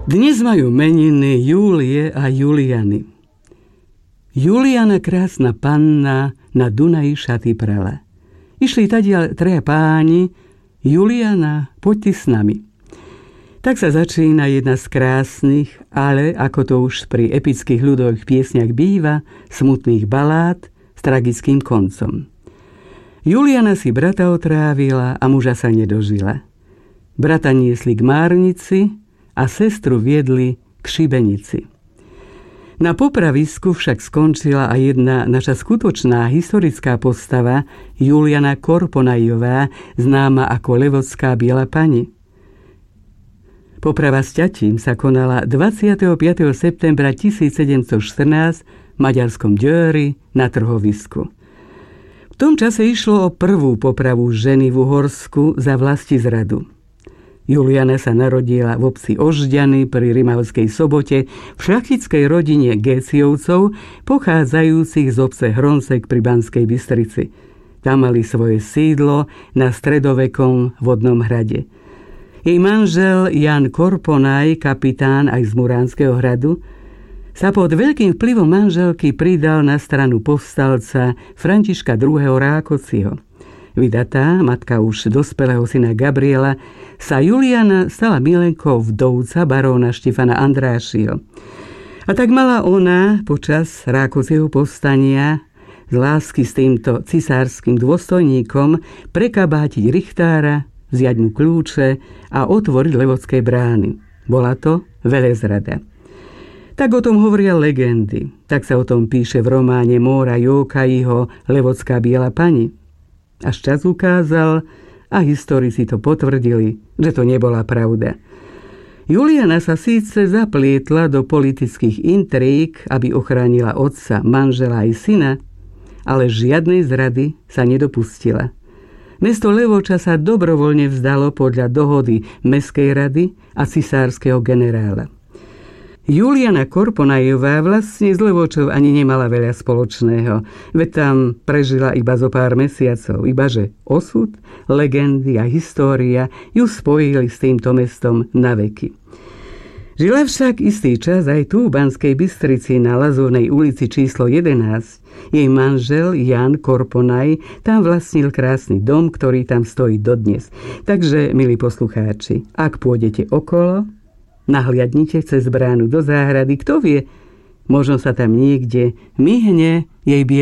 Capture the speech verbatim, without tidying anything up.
Dnes majú meniny Júlie a Juliany. Juliana, krásna panna, na Dunaji šaty prala. Išli tadiaľ treja páni. Juliana, poď ty s nami. Tak sa začína jedna z krásnych, ale ako to už pri epických ľudových piesniach býva, smutných balád s tragickým koncom. Juliana si brata otrávila a muža sa nedožila. Brata niesli k márnici a sestru viedli k šibenici. Na popravisku však skončila aj jedna naša skutočná historická postava, Juliana Korponajová, známa ako Levodská biela pani. Poprava s ťatím sa konala dvadsiateho piateho septembra tisícsedemstoštrnásť v maďarskom Győri na trhovisku. V tom čase išlo o prvú popravu ženy v Uhorsku za vlastizradu. Juliana sa narodila v obci Ožďany pri Rimavskej Sobote v šľachtickej rodine Géciovcov, pochádzajúcich z obce Hroncek pri Banskej Bystrici. Tam mali svoje sídlo na stredovekom vodnom hrade. Jej manžel Jan Korponaj, kapitán aj z Muránskeho hradu, sa pod veľkým vplyvom manželky pridal na stranu povstalca Františka druhého. Rákociho. Vydatá, matka už dospelého syna Gabriela, sa Juliana stala milenkou vdovca baróna Štefana Andrášyho. A tak mala ona počas Rákociho povstania z lásky s týmto cisárskym dôstojníkom prekabátiť richtára, vziať mu kľúče a otvoriť Levodské brány. Bola to velezrada. Tak o tom hovoria legendy. Tak sa o tom píše v románe Móra Jókajiho Levodská biela pani. Až čas ukázal a historici to potvrdili, že to nebola pravda. Juliana sa síce zaplietla do politických intríg, aby ochránila otca, manžela aj syna, ale žiadnej zrady sa nedopustila. Mesto Levoča sa dobrovoľne vzdalo podľa dohody Mestskej rady a cisárskeho generála. Juliana Korponajová vlastne z Levočov ani nemala veľa spoločného, veď tam prežila iba zo pár mesiacov, ibaže osud, legendy a história ju spojili s týmto mestom na veky. Žila však istý čas aj tu v Banskej Bystrici na Lazurnej ulici číslo jedenásť. Jej manžel Jan Korponaj tam vlastnil krásny dom, ktorý tam stojí dodnes. Takže, milí poslucháči, ak pôjdete okolo, nahliadnite cez bránu do záhrady, kto vie, možno sa tam niekde myhne jej biela